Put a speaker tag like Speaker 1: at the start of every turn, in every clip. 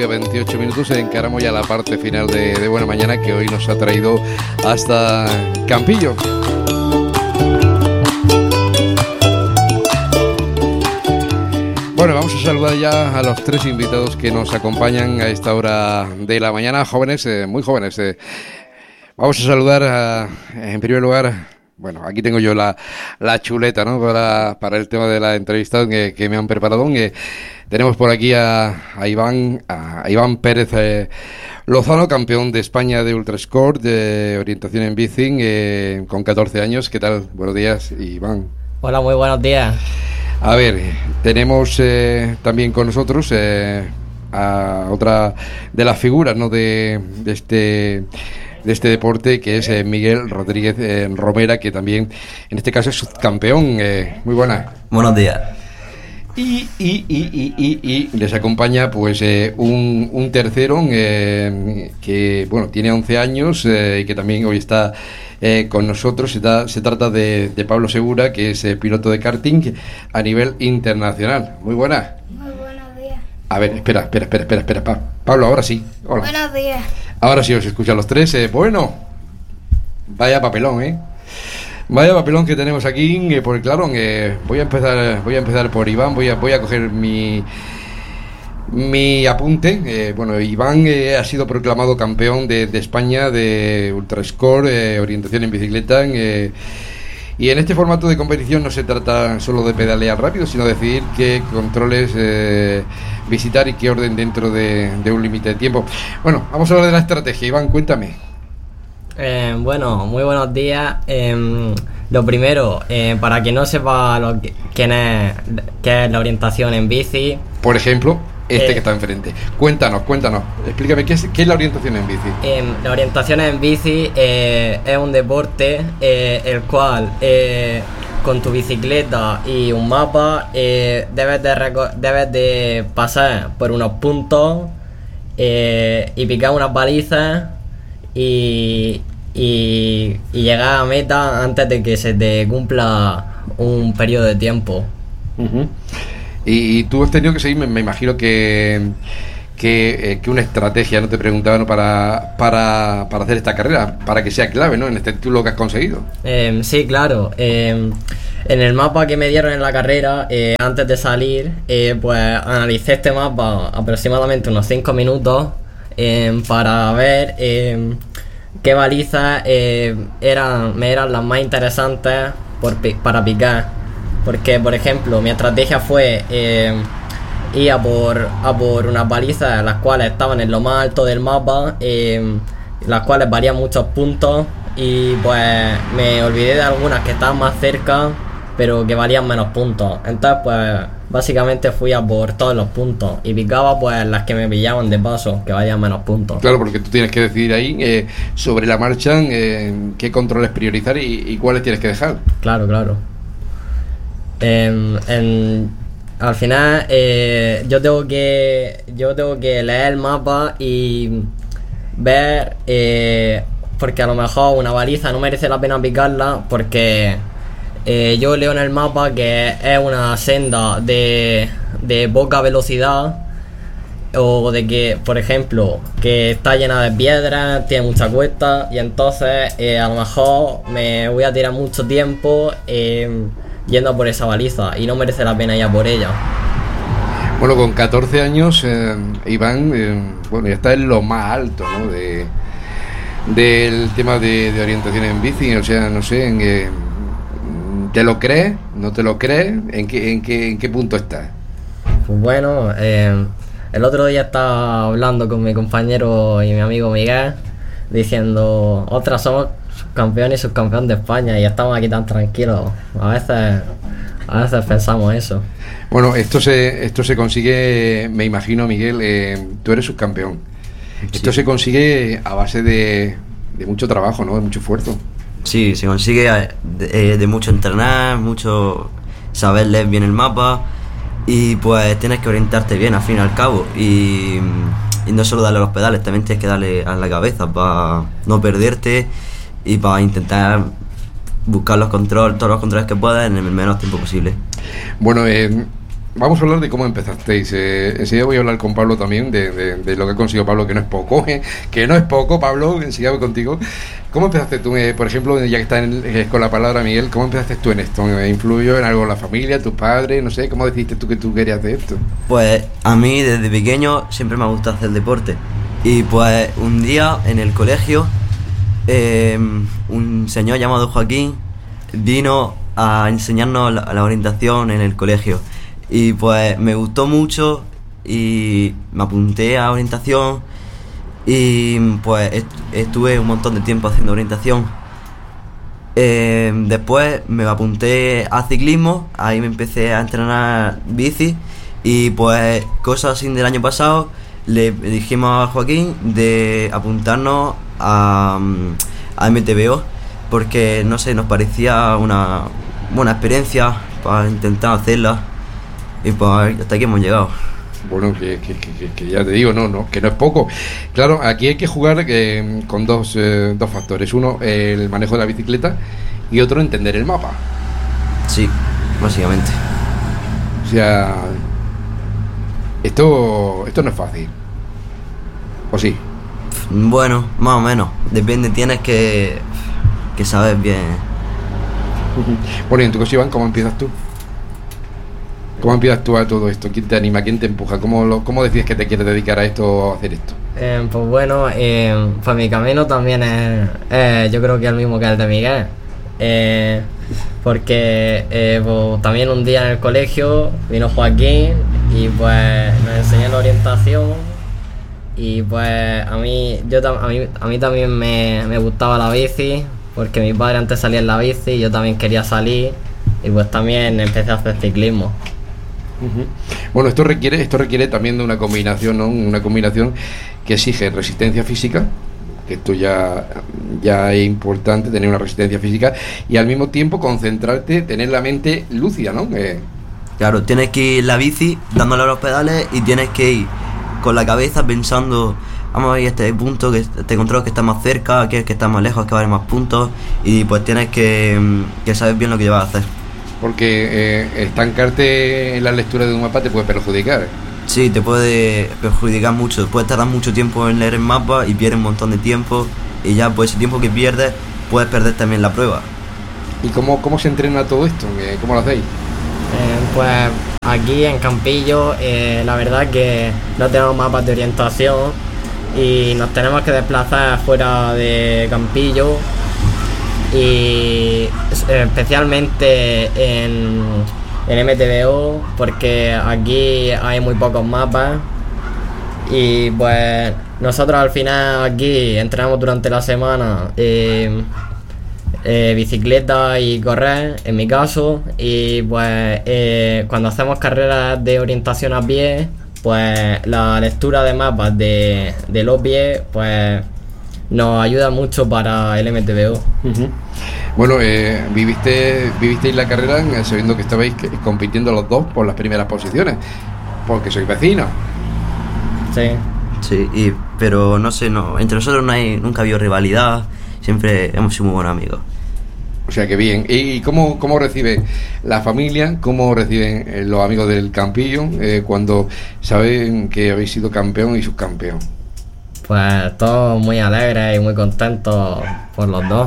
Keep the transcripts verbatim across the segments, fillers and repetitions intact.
Speaker 1: todavía veintiocho minutos y encaramos ya la parte final de, de Buena Mañana, que hoy nos ha traído hasta Campillo. Bueno, vamos a saludar ya a los tres invitados que nos acompañan a esta hora de la mañana, jóvenes, eh, muy jóvenes. Eh. Vamos a saludar a, en primer lugar, bueno, aquí tengo yo la, la chuleta, ¿no? Para, para el tema de la entrevista que, que me han preparado. Eh, tenemos por aquí a, a Iván, a Iván Pérez eh, Lozano, campeón de España de Ultrasport, de orientación en bici, eh, con catorce años. ¿Qué tal? Buenos días, Iván.
Speaker 2: Hola, muy buenos días.
Speaker 1: A ver, tenemos eh, también con nosotros eh, a otra de las figuras, ¿no? de, de este de este deporte, que es eh, Miguel Rodríguez eh, Romera, que también en este caso es subcampeón. Eh, muy buena.
Speaker 3: Buenos días.
Speaker 1: Y, y, y, y, y, y les acompaña pues eh, un, un tercero eh, que bueno tiene once años eh, y que también hoy está eh, con nosotros. Se, da, se trata de, de Pablo Segura, que es eh, piloto de karting a nivel internacional. Muy buena.
Speaker 4: Muy buenos días.
Speaker 1: A ver, espera, espera, espera, espera, espera. Pa- Pablo, ahora sí. Hola.
Speaker 4: Buenos días.
Speaker 1: Ahora sí os escuchan los tres. Eh, bueno, vaya papelón, ¿eh? Vaya papelón que tenemos aquí, eh, porque claro, eh, voy a empezar, voy a empezar por Iván. Voy a, voy a coger mi mi apunte. Eh, bueno, Iván eh, ha sido proclamado campeón de, de España de Ultrasport, eh, orientación en bicicleta. Eh, y en este formato de competición no se trata solo de pedalear rápido, sino decidir qué controles eh, visitar y qué orden dentro de, de un límite de tiempo. Bueno, vamos a hablar de la estrategia. Iván, cuéntame.
Speaker 2: Eh, bueno, muy buenos días. Eh, lo primero, eh, para quien no sepa lo que, quién es, qué es la orientación en bici.
Speaker 1: Por ejemplo, este
Speaker 2: Eh,
Speaker 1: que está enfrente. Cuéntanos, cuéntanos. Explícame, ¿qué es, qué es la orientación en bici?
Speaker 2: Eh, la orientación en bici eh, es un deporte eh, el cual eh, con tu bicicleta y un mapa eh, debes, de reco- debes de pasar por unos puntos eh, y picar unas balizas y, y, y llegar a meta antes de que se te cumpla un periodo de tiempo.
Speaker 1: Uh-huh. Y, y tú has tenido que seguir, me, me imagino que que, eh, que una estrategia, no te preguntaba, ¿no? para, para, para hacer esta carrera, para que sea clave, ¿no? En este título que has conseguido.
Speaker 2: Eh, sí, claro. Eh, en el mapa que me dieron en la carrera, eh, antes de salir, eh, pues analicé este mapa aproximadamente unos cinco minutos eh, para ver eh, qué balizas eh, eran, me eran las más interesantes por, pi- para picar. Porque, por ejemplo, mi estrategia fue eh, ir a por, a por unas balizas las cuales estaban en lo más alto del mapa, eh, las cuales varían muchos puntos, y pues me olvidé de algunas que estaban más cerca pero que valían menos puntos. Entonces pues básicamente fui a por todos los puntos y picaba pues las que me pillaban de paso, que valían menos puntos.
Speaker 1: Claro, porque tú tienes que decidir ahí eh, sobre la marcha eh, qué controles priorizar y, y cuáles tienes que dejar.
Speaker 2: Claro, claro. En, en, al final eh, yo tengo que yo tengo que leer el mapa y ver eh, porque a lo mejor una baliza no merece la pena picarla, porque eh, yo leo en el mapa que es una senda de, de poca velocidad, o de que, por ejemplo, que está llena de piedras, tiene mucha cuesta, y entonces eh, a lo mejor me voy a tirar mucho tiempo eh, yendo a por esa baliza y no merece la pena ir a por ella.
Speaker 1: Bueno, con catorce años, eh, Iván, eh, bueno, ya está en lo más alto, ¿no? De, del tema de, de orientación en bici. O sea, no sé, en, eh, ¿te lo crees? ¿No te lo crees? ¿En qué, en qué, en qué punto estás?
Speaker 2: Pues bueno, eh, el otro día estaba hablando con mi compañero y mi amigo Miguel, diciendo, ostras, somos campeones y subcampeón de España y estamos aquí tan tranquilos. A veces, a veces pensamos eso.
Speaker 1: Bueno, esto se, esto se consigue, me imagino, Miguel, eh, tú eres subcampeón. Esto
Speaker 3: Sí.
Speaker 1: se consigue a base de, de mucho trabajo, ¿no? De mucho esfuerzo.
Speaker 3: Sí, se consigue de, de mucho entrenar, mucho saber leer bien el mapa, y pues tienes que orientarte bien al fin y al cabo, y, y no solo darle a los pedales, también tienes que darle a la cabeza para no perderte y para intentar buscar los controles, todos los controles que puedas en el menos tiempo posible.
Speaker 1: Bueno, eh, vamos a hablar de cómo empezasteis. Eh, enseguida voy a hablar con Pablo también de, de, de lo que ha conseguido Pablo, que no es poco, eh, que no es poco, Pablo. Enseguida voy contigo. ¿Cómo empezaste tú, eh, por ejemplo, ya que estás eh, con la palabra, Miguel, cómo empezaste tú en esto? ¿Me influyó en algo la familia, tus padres? No sé, ¿cómo decidiste tú que tú querías hacer esto?
Speaker 3: Pues a mí desde pequeño siempre me ha gustado hacer deporte. Y pues un día en el colegio, eh, un señor llamado Joaquín vino a enseñarnos la, la orientación en el colegio. Y pues me gustó mucho y me apunté a orientación y pues est- estuve un montón de tiempo haciendo orientación. Eh, después me apunté a ciclismo, ahí me empecé a entrenar bici y pues cosas así del año pasado le dijimos a Joaquín de apuntarnos a, a M T B O porque no sé, nos parecía una buena experiencia para intentar hacerla. Y pues hasta aquí hemos llegado.
Speaker 1: Bueno, que, que, que, que ya te digo, no, no, que no es poco. Claro, aquí hay que jugar eh, con dos, eh, dos factores. Uno, eh, el manejo de la bicicleta y otro, entender el mapa.
Speaker 3: Sí, básicamente.
Speaker 1: O sea, esto, esto no es fácil. ¿O sí?
Speaker 3: Bueno, más o menos. Depende, tienes que, que saber bien.
Speaker 1: Bueno, y en tu caso, Iván, ¿cómo empiezas tú? ¿Cómo empiezas tú a todo esto? ¿Quién te anima? ¿Quién te empuja? ¿Cómo, lo, cómo decides que te quieres dedicar a esto o a hacer esto?
Speaker 2: Eh, pues bueno, eh, pues mi camino también es, eh, yo creo que es el mismo que el de Miguel. Eh, porque eh, pues, también un día en el colegio vino Joaquín y pues nos enseñó la orientación y pues a mí, yo, tam- a mí, a mí también me, me gustaba la bici porque mi padre antes salía en la bici y yo también quería salir y pues también empecé a hacer ciclismo.
Speaker 1: Uh-huh. Bueno, esto requiere, esto requiere también de una combinación, ¿no? Una combinación que exige resistencia física, que esto ya, ya es importante, tener una resistencia física, y al mismo tiempo concentrarte, tener la mente lúcida, ¿no? Eh,
Speaker 3: Claro, tienes que ir en la bici dándole a los pedales y tienes que ir con la cabeza pensando, vamos a ir a este punto, que este control que está más cerca, aquí es que está más lejos, que va a haber más puntos, y pues tienes que, que saber bien lo que vas a hacer.
Speaker 1: porque eh, estancarte en la lectura de un mapa te puede perjudicar.
Speaker 3: Sí, te puede perjudicar mucho, puedes tardar mucho tiempo en leer el mapa y pierdes un montón de tiempo, y ya pues ese tiempo que pierdes puedes perder también la prueba.
Speaker 1: ¿Y cómo, cómo se entrena todo esto? ¿Cómo lo hacéis?
Speaker 2: Eh, pues aquí en Campillo, eh, la verdad que no tenemos mapas de orientación y nos tenemos que desplazar fuera de Campillo y eh, especialmente en, en M T B O porque aquí hay muy pocos mapas y pues nosotros al final aquí entrenamos durante la semana eh, Eh, bicicleta y correr, en mi caso, y pues eh, cuando hacemos carreras de orientación a pie, pues la lectura de mapas de, de los pies, pues nos ayuda mucho para el M T B O.
Speaker 1: Uh-huh. Bueno, eh, viviste, vivisteis la carrera sabiendo que estabais compitiendo los dos por las primeras posiciones, porque sois vecinos.
Speaker 2: Sí.
Speaker 3: Sí, y, pero no sé, no, entre nosotros no hay, nunca ha habido rivalidad, siempre hemos sido muy buenos amigos.
Speaker 1: O sea que bien. ¿Y cómo, cómo recibe la familia, cómo reciben eh, los amigos del Campillo eh, cuando saben que habéis sido campeón y subcampeón?
Speaker 2: Pues todos muy alegres y muy contentos por los dos.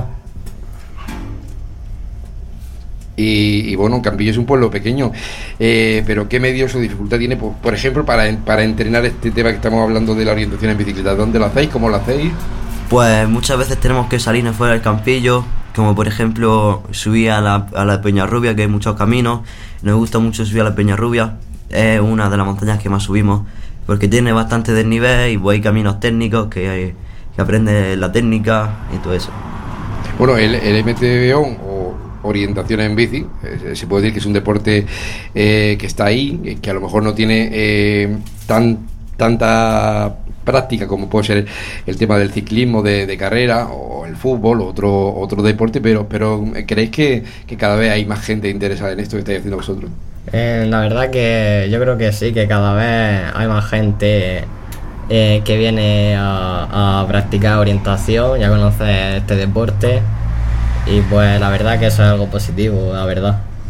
Speaker 1: Y, y bueno, Campillo es un pueblo pequeño, eh, pero ¿qué medios o dificultad tiene, por, por ejemplo, para, para entrenar este tema que estamos hablando de la orientación en bicicleta? ¿Dónde lo hacéis? ¿Cómo lo hacéis?
Speaker 3: Pues muchas veces tenemos que salir fuera del Campillo, como por ejemplo subir a la, a la Peñarrubia, que hay muchos caminos. Nos gusta mucho subir a la Peñarrubia, es una de las montañas que más subimos, porque tiene bastante desnivel y pues hay caminos técnicos que, hay, que aprendes la técnica y todo eso.
Speaker 1: Bueno, el, el M T B O o orientación en bici, eh, se puede decir que es un deporte eh, que está ahí, que a lo mejor no tiene eh, tan tanta práctica como puede ser el tema del ciclismo de, de carrera o el fútbol o otro otro deporte, pero pero ¿creéis que, que cada vez hay más gente interesada en esto que estáis haciendo vosotros?
Speaker 2: Eh, la verdad que yo creo que sí, que cada vez hay más gente eh, que viene a, a practicar orientación y a conocer este deporte y pues la verdad que eso es algo positivo, la verdad.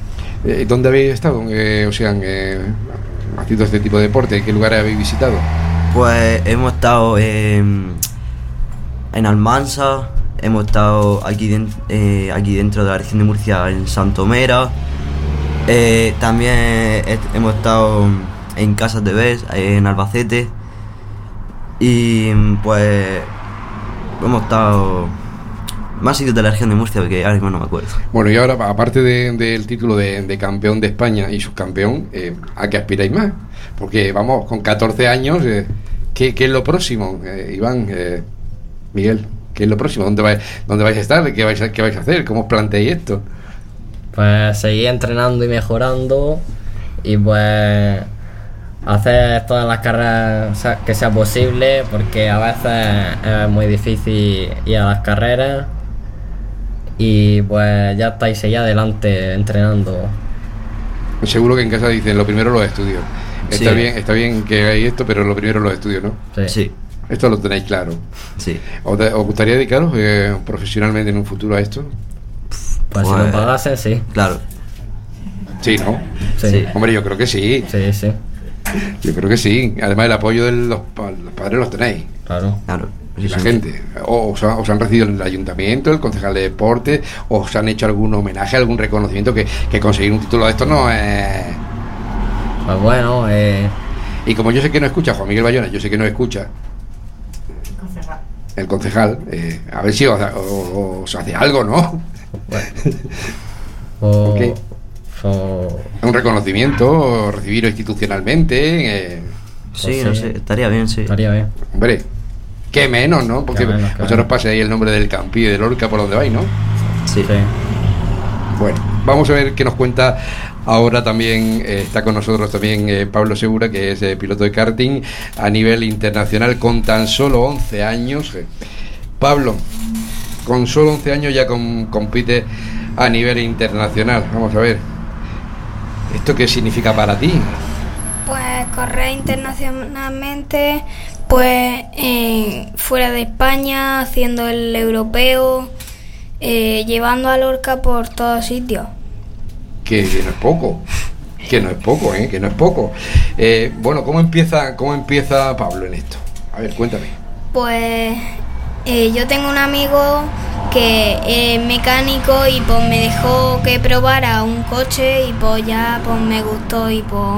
Speaker 1: Eh, ¿Dónde habéis estado? Eh, o sea, eh, haciendo este tipo de deporte, ¿qué lugares habéis visitado?
Speaker 3: Pues hemos estado en, en Almansa, hemos estado aquí, den- eh, aquí dentro de la región de Murcia, en Santomera. Eh, también est- hemos estado en Casas de Bes, en Albacete. Y pues hemos estado más sitios de la región de Murcia, porque ahora mismo no me acuerdo.
Speaker 1: Bueno, y ahora, aparte de- del título de, de campeón de España y subcampeón, eh, ¿a qué aspiráis más? Porque vamos, con catorce años, eh, ¿qué, qué es lo próximo? Eh, Iván, eh, Miguel, ¿qué es lo próximo? ¿Dónde vais, dónde vais a estar? ¿Qué vais a, qué vais a hacer? ¿Cómo os planteáis esto?
Speaker 2: Pues seguir entrenando y mejorando y pues hacer todas las carreras sa- que sea posible, porque a veces es muy difícil ir a las carreras y pues ya estáis seguir adelante entrenando.
Speaker 1: Seguro que en casa dicen, lo primero los estudios. Está
Speaker 3: Sí.
Speaker 1: bien, está bien que hagáis esto, pero lo primero los estudios, ¿no?
Speaker 2: Sí.
Speaker 3: Sí,
Speaker 1: Esto lo tenéis claro.
Speaker 3: sí.
Speaker 1: ¿Os, de- os gustaría dedicaros eh, profesionalmente en un futuro a esto?
Speaker 2: Pues si
Speaker 3: Pues-
Speaker 2: me pagasen, sí.
Speaker 3: Claro.
Speaker 1: Sí, ¿no?
Speaker 2: Sí.
Speaker 3: Sí.
Speaker 1: Hombre, yo creo que sí.
Speaker 2: Sí, sí,
Speaker 1: Yo creo que sí. Además, el apoyo de los, pa- los padres los tenéis.
Speaker 2: claro.
Speaker 3: Claro.
Speaker 1: Y la gente. O os, ha- os han recibido el ayuntamiento, el concejal de deporte, o os han hecho algún homenaje, algún reconocimiento, que, que conseguir un título de esto no es.
Speaker 2: Pues bueno, eh,
Speaker 1: Y como yo sé que no escucha Juan Miguel Bayona, yo sé que no escucha el concejal, eh, a ver si os, os- os hace algo, ¿no?
Speaker 2: o,
Speaker 1: Ok.
Speaker 2: o-
Speaker 1: Un reconocimiento, o recibirlo institucionalmente. eh,
Speaker 3: Sí,
Speaker 2: Pues
Speaker 3: no
Speaker 2: sí.
Speaker 3: sé, estaría bien, sí.
Speaker 2: estaría bien.
Speaker 1: hombre, qué menos, ¿no? Porque
Speaker 2: Qué menos, qué
Speaker 1: vosotros
Speaker 2: menos.
Speaker 1: paséis el nombre del Campi y del Lorca por donde vais, ¿no?
Speaker 3: Sí.
Speaker 2: Sí.
Speaker 1: Bueno, vamos a ver qué nos cuenta ahora también. Eh, está con nosotros también eh, Pablo Segura, que es eh, piloto de karting a nivel internacional con tan solo once años. Eh, Pablo, con solo once años ya com- compite a nivel internacional. Vamos a ver, ¿esto qué significa para ti?
Speaker 4: Pues correr internacionalmente, pues eh, fuera de España, haciendo el europeo, eh, llevando a Lorca por todos sitios.
Speaker 1: Que, que no es poco, que no es poco, ¿eh? Que no es poco. Eh, bueno, ¿cómo empieza, cómo empieza Pablo en esto? A ver, cuéntame.
Speaker 4: Pues eh, yo tengo un amigo que es mecánico y pues me dejó que probara un coche y pues ya pues me gustó y pues